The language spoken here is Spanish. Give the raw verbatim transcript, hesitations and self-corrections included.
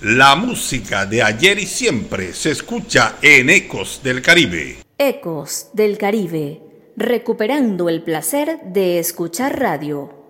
La música de ayer y siempre se escucha en Ecos del Caribe. Ecos del Caribe, recuperando el placer de escuchar radio.